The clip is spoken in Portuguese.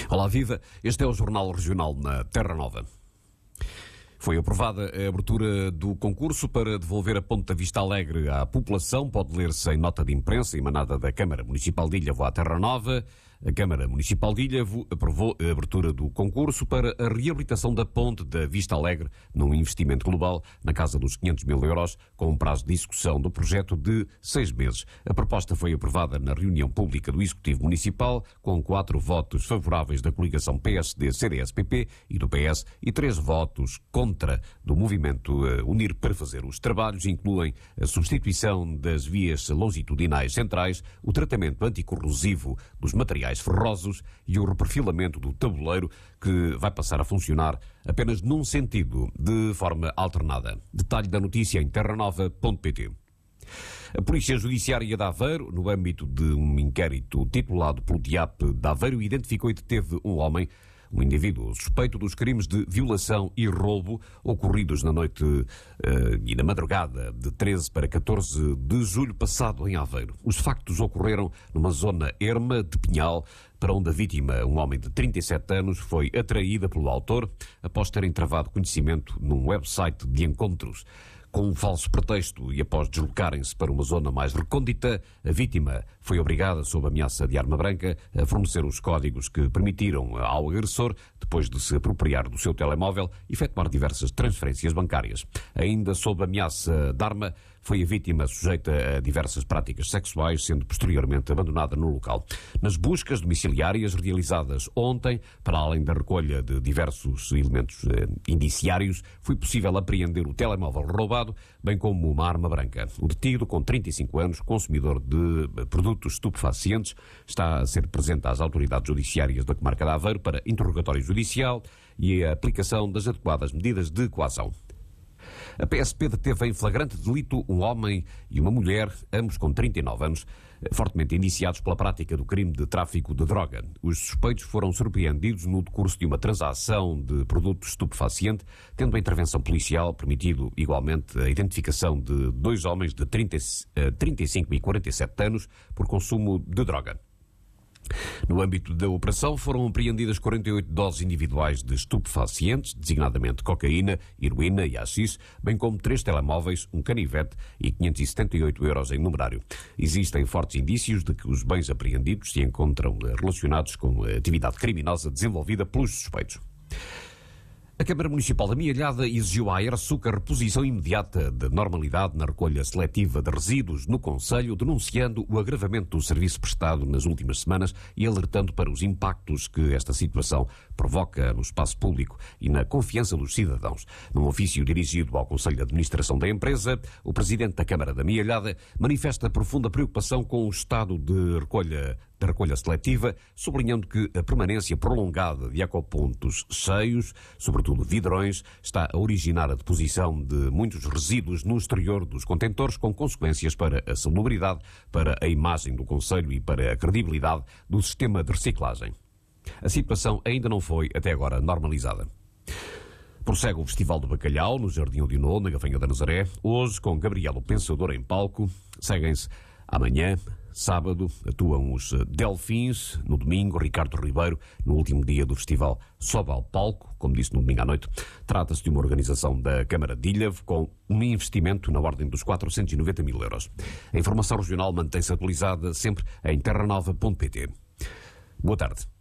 Olá, viva! Este é o Jornal Regional na Terra Nova. Foi aprovada a abertura do concurso para devolver a Ponte da Vista Alegre à população. Pode ler-se em nota de imprensa emanada da Câmara Municipal de Ilhavo à Terra Nova. A Câmara Municipal de Ilhavo aprovou a abertura do concurso para a reabilitação da Ponte da Vista Alegre num investimento global na casa dos 500 mil euros, com um prazo de execução do projeto de 6 meses. A proposta foi aprovada na reunião pública do Executivo Municipal, com 4 votos favoráveis da coligação PSD-CDS-PP e do PS e 3 votos contra do movimento Unir para fazer. Os trabalhos incluem a substituição das vias longitudinais centrais, o tratamento anticorrosivo dos materiais ferrosos e o reperfilamento do tabuleiro, que vai passar a funcionar apenas num sentido, de forma alternada. Detalhe da notícia em terranova.pt. A Polícia Judiciária de Aveiro, no âmbito de um inquérito titulado pelo DIAP de Aveiro, identificou e deteve um indivíduo suspeito dos crimes de violação e roubo ocorridos na noite e na madrugada de 13 para 14 de julho passado em Aveiro. Os factos ocorreram numa zona erma de Pinhal, para onde a vítima, um homem de 37 anos, foi atraída pelo autor após terem travado conhecimento num website de encontros. Com um falso pretexto e após deslocarem-se para uma zona mais recôndita, a vítima foi obrigada, sob ameaça de arma branca, a fornecer os códigos que permitiram ao agressor, depois de se apropriar do seu telemóvel, efetuar diversas transferências bancárias. Ainda sob ameaça de arma, foi a vítima sujeita a diversas práticas sexuais, sendo posteriormente abandonada no local. Nas buscas domiciliárias realizadas ontem, para além da recolha de diversos elementos indiciários, foi possível apreender o telemóvel roubado, bem como uma arma branca. O detido, com 35 anos, consumidor de produtos estupefacientes, está a ser presente às autoridades judiciárias da comarca de Aveiro para interrogatório judicial e a aplicação das adequadas medidas de coação. A PSP deteve em flagrante delito um homem e uma mulher, ambos com 39 anos, fortemente indiciados pela prática do crime de tráfico de droga. Os suspeitos foram surpreendidos no decurso de uma transação de produtos estupefaciente, tendo a intervenção policial permitido igualmente a identificação de 2 homens de 35 e 47 anos por consumo de droga. No âmbito da operação foram apreendidas 48 doses individuais de estupefacientes, designadamente cocaína, heroína e haxixe, bem como 3 telemóveis, um canivete e 578 euros em numerário. Existem fortes indícios de que os bens apreendidos se encontram relacionados com a atividade criminosa desenvolvida pelos suspeitos. A Câmara Municipal da Mialhada exigiu à Aerçuc a reposição imediata de normalidade na recolha seletiva de resíduos no concelho, denunciando o agravamento do serviço prestado nas últimas semanas e alertando para os impactos que esta situação provoca no espaço público e na confiança dos cidadãos. Num ofício dirigido ao Conselho de Administração da empresa, o presidente da Câmara da Mialhada manifesta profunda preocupação com o estado de recolha seletiva, sublinhando que a permanência prolongada de ecopontos cheios, sobretudo vidrões, está a originar a deposição de muitos resíduos no exterior dos contentores, com consequências para a salubridade, para a imagem do concelho e para a credibilidade do sistema de reciclagem. A situação ainda não foi, até agora, normalizada. Prossegue o Festival do Bacalhau, no Jardim Odinô, na Gafanha da Nazaré, hoje com Gabriel o Pensador em palco. Seguem-se amanhã, sábado, atuam os Delfins, no domingo, Ricardo Ribeiro, no último dia do festival, sobe ao palco, como disse no domingo à noite. Trata-se de uma organização da Câmara de Ilhavo, com um investimento na ordem dos 490 mil euros. A informação regional mantém-se atualizada sempre em terranova.pt. Boa tarde.